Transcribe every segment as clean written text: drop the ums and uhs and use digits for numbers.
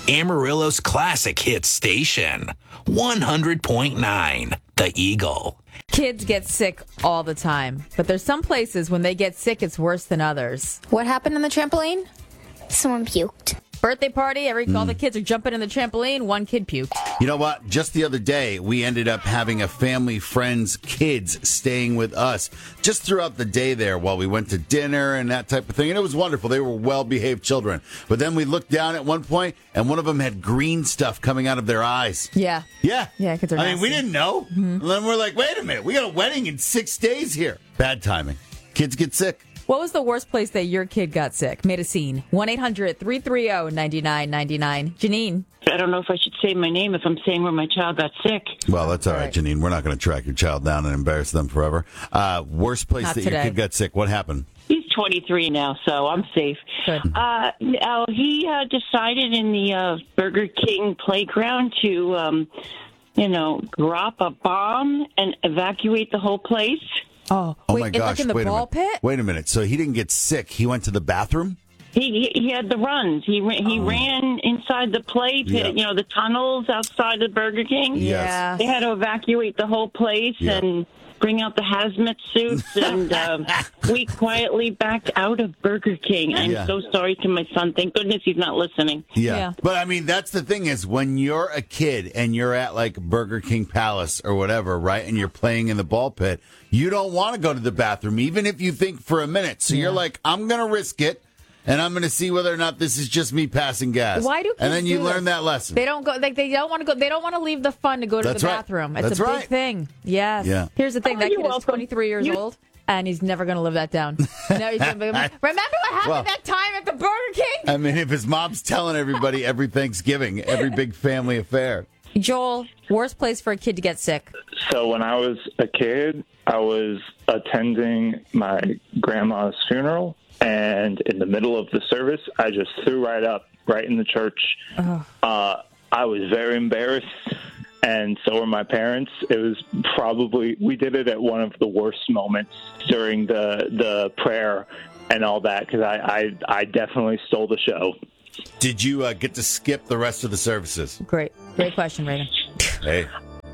Amarillo's classic hit station, 100.9 The Eagle. Kids get sick all the time, but there's some places when they get sick, it's worse than others. What happened on the trampoline? Someone puked. Birthday party, all the kids are jumping in the trampoline, one kid puked. You know what? Just the other day, we ended up having a family friend's kids staying with us just throughout the day there while we went to dinner and that type of thing. And it was wonderful. They were well-behaved children. But then we looked down at one point, and one of them had green stuff coming out of their eyes. Yeah. Yeah. Yeah, kids are I mean, we didn't know. And then we're like, wait a minute. We got a wedding in 6 days here. Bad timing. Kids get sick. What was the worst place that your kid got sick? Made a scene. 1-800-330-9999. Janine. I don't know if I should say my name if I'm saying where my child got sick. Well, that's all right, Janine. We're not going to track your child down and embarrass them forever. Worst place Not that today. your kid got sick. What happened? He's 23 now, so I'm safe. Good. He decided in the Burger King playground to, drop a bomb and evacuate the whole place. Oh Oh wait, my gosh! like in the wait ball a minute. pit? Wait a minute. So he didn't get sick. He went to the bathroom. He had the runs. He ran inside the play pit, Yeah. the tunnels outside the Burger King. Yeah. They had to evacuate the whole place Yeah. and bring out the hazmat suits, and we quietly backed out of Burger King. I'm Yeah. so sorry to my son. Thank goodness he's not listening. Yeah. But I mean, that's the thing is when you're a kid and you're at like Burger King Palace or whatever, right? And you're playing in the ball pit, you don't want to go to the bathroom, even if you think for a minute. So you're like, I'm going to risk it. And I'm going to see whether or not this is just me passing gas. Why do kids And then you do learn this? that lesson. They don't go. Like they don't want to go. They don't want to leave the fun to go to That's the right. bathroom. It's That's a right. big thing. Yes. Yeah. Here's the thing. Oh, That you're kid is welcome. 23 years old, and he's never going to live that down. No, he's gonna be, remember what happened Well- that time at the Burger King? I mean, if his mom's telling everybody every Thanksgiving, every big family affair. Joel, worst place for a kid to get sick. So when I was a kid, I was attending my grandma's funeral, and in the middle of the service, I just threw right up, right in the church. I was very embarrassed, and so were my parents. It was we did it at one of the worst moments during the prayer and all that, because I definitely stole the show. Did you get to skip the rest of the services? Great question, Raven. Hey.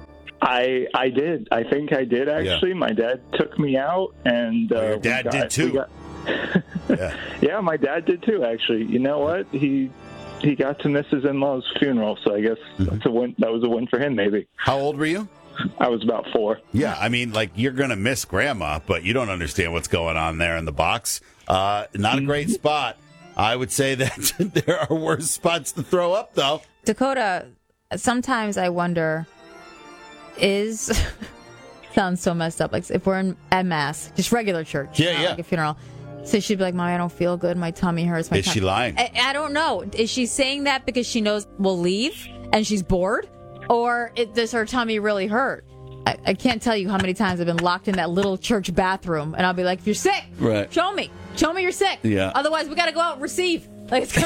I did. I think I did, actually. Yeah. My dad took me out, and Your dad did too. Yeah. Yeah, my dad did too, actually. You know what? He got to miss his in-laws' funeral, so I guess that's a win. That was a win for him, maybe. How old were you? I was about 4. Yeah, I mean, like, you're going to miss Grandma, but you don't understand what's going on there in the box. Not a great spot. I would say that there are worse spots to throw up, though. Dakota, sometimes I wonder, sounds so messed up. Like if we're at Mass, just regular church. Yeah, not yeah. like a funeral. So she'd be like, Mommy, I don't feel good. My tummy hurts. Is she lying? I don't know. Is she saying that because she knows we'll leave and she's bored? Or does her tummy really hurt? I can't tell you how many times I've been locked in that little church bathroom, and I'll be like, if you're sick, Right. show me you're sick. Yeah. Otherwise, we got to go out and receive. Like, it's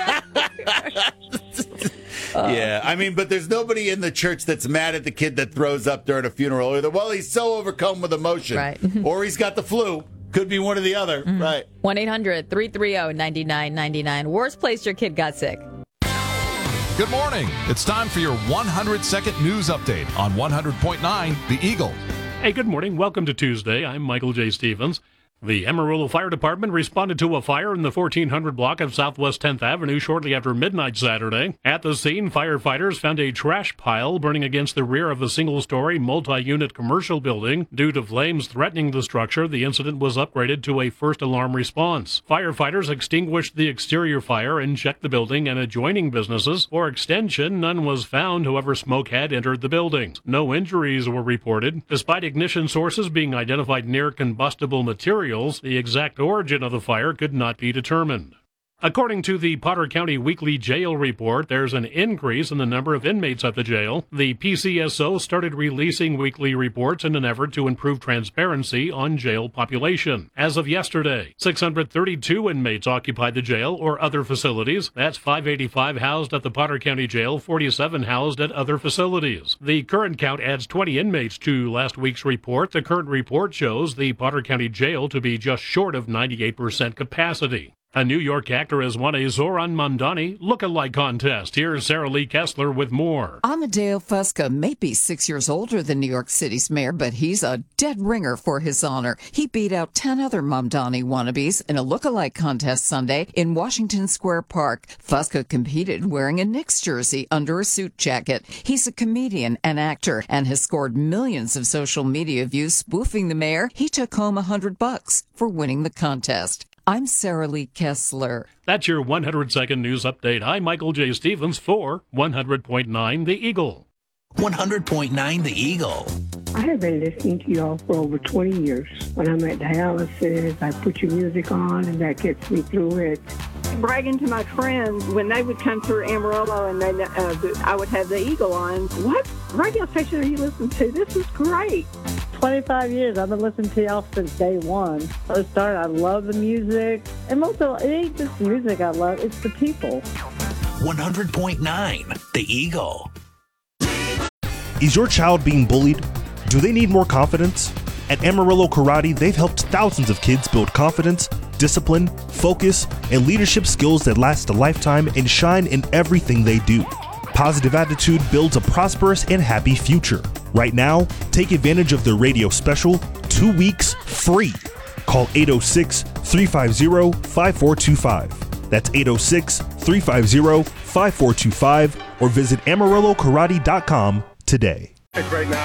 Yeah, I mean, but there's nobody in the church that's mad at the kid that throws up during a funeral. Either, well, he's so overcome with emotion, Right. or he's got the flu. Could be one or the other, right? 1-800-330-9999. Worst place your kid got sick. Good morning. It's time for your 100-second news update on 100.9 The Eagle. Hey, good morning. Welcome to Tuesday. I'm Michael J. Stevens. The Amarillo Fire Department responded to a fire in the 1400 block of Southwest 10th Avenue shortly after midnight Saturday. At the scene, firefighters found a trash pile burning against the rear of a single-story, multi-unit commercial building. Due to flames threatening the structure, the incident was upgraded to a first alarm response. Firefighters extinguished the exterior fire and checked the building and adjoining businesses. For extension, none was found. However, smoke had entered the building. No injuries were reported. Despite ignition sources being identified near combustible materials, the exact origin of the fire could not be determined. According to the Potter County Weekly Jail Report, there's an increase in the number of inmates at the jail. The PCSO started releasing weekly reports in an effort to improve transparency on jail population. As of yesterday, 632 inmates occupied the jail or other facilities. That's 585 housed at the Potter County Jail, 47 housed at other facilities. The current count adds 20 inmates to last week's report. The current report shows the Potter County Jail to be just short of 98% capacity. A New York actor has won a Zoran Mamdani look-alike contest. Here's Sarah Lee Kessler with more. Amadeo Fusca may be 6 years older than New York City's mayor, but he's a dead ringer for his honor. He beat out 10 other Mamdani wannabes in a look-alike contest Sunday in Washington Square Park. Fusca competed wearing a Knicks jersey under a suit jacket. He's a comedian and actor and has scored millions of social media views spoofing the mayor. He took home $100 for winning the contest. I'm Sarah Lee Kessler. That's your 100-second news update. I'm Michael J. Stevens for 100.9 The Eagle. 100.9 The Eagle. I have been listening to y'all for over 20 years. When I'm at dialysis, I put your music on, and that gets me through it. Bragging to my friends when they would come through Amarillo and I would have the Eagle on. What radio station are you listening to? This is great. 25 years. I've been listening to y'all since day one. I started. I love the music. And most of all, it ain't just the music I love, it's the people. 100.9 The Eagle. Is your child being bullied? Do they need more confidence? At Amarillo Karate, they've helped thousands of kids build confidence, discipline, focus, and leadership skills that last a lifetime and shine in everything they do. Positive attitude builds a prosperous and happy future. Right now, take advantage of the radio special, 2 weeks free. Call 806-350-5425. That's 806-350-5425 or visit AmarilloKarate.com today. Right now.